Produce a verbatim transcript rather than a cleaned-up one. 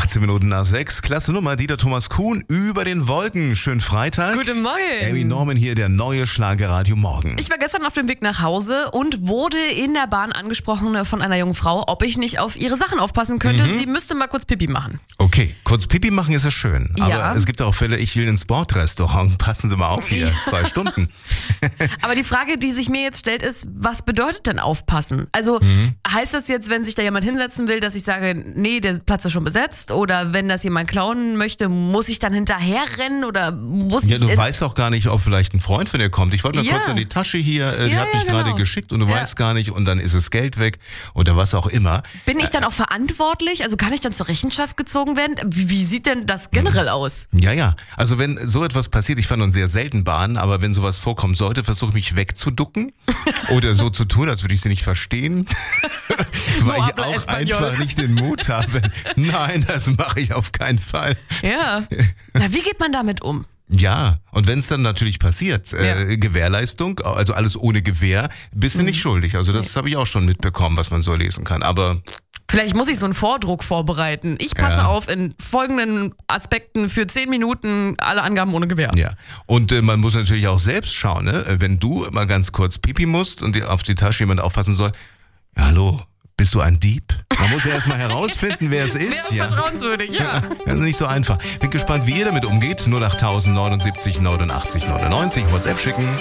achtzehn Minuten nach sechs. Klasse Nummer, Dieter Thomas Kuhn über den Wolken. Schönen Freitag. Guten Morgen. Amy Norman hier, der neue Schlagerradio Morgen. Ich war gestern auf dem Weg nach Hause und wurde in der Bahn angesprochen von einer jungen Frau, ob ich nicht auf ihre Sachen aufpassen könnte. Mhm. Sie müsste mal kurz Pipi machen. Okay, kurz Pipi machen ist ja schön. Aber ja. es gibt auch Fälle, ich will ins Bordrestaurant. Passen Sie mal auf hier, Ja. zwei Stunden. Aber die Frage, die sich mir jetzt stellt, ist, was bedeutet denn aufpassen? Also Mhm. heißt das jetzt, wenn sich da jemand hinsetzen will, dass ich sage, nee, der Platz ist schon besetzt? Oder wenn das jemand klauen möchte, muss ich dann hinterher rennen? Oder muss Ja, ich... du in- weißt auch gar nicht, ob vielleicht ein Freund von dir kommt. Ich wollte mal Ja. kurz in die Tasche hier, äh, die Ja, hat ja, mich gerade genau. geschickt und du Ja. weißt gar nicht und dann ist das Geld weg oder was auch immer. Bin ich dann auch verantwortlich? Also kann ich dann zur Rechenschaft gezogen werden? Wie, wie sieht denn das generell aus? Ja, ja. Also wenn so etwas passiert, ich fahre nun sehr selten Bahn, aber wenn sowas vorkommen sollte, versuche ich mich wegzuducken oder so zu tun, als würde ich sie nicht verstehen, weil No ich habla auch español. einfach nicht den Mut habe. Nein, das mache ich auf keinen Fall. Ja. Na, wie geht man damit um? Ja, und wenn es dann natürlich passiert, äh, Ja. Gewährleistung, also alles ohne Gewähr, bist du nicht schuldig. Also das habe ich auch schon mitbekommen, was man so lesen kann. Aber Vielleicht muss ich so einen Vordruck vorbereiten. Ich passe Ja. auf in folgenden Aspekten für zehn Minuten, alle Angaben ohne Gewähr. ja, und äh, man muss natürlich auch selbst schauen, ne? Wenn du mal ganz kurz pipi musst und dir auf die Tasche jemand aufpassen soll, ja, hallo, bist du ein Dieb? Man muss ja erstmal herausfinden, wer es Wäre ist. das Ja. vertrauenswürdig, ja. Das ist nicht so einfach. Bin gespannt, wie ihr damit umgeht. null acht neunundsiebzig neunundachtzig neunundachtzig neunundneunzig WhatsApp schicken.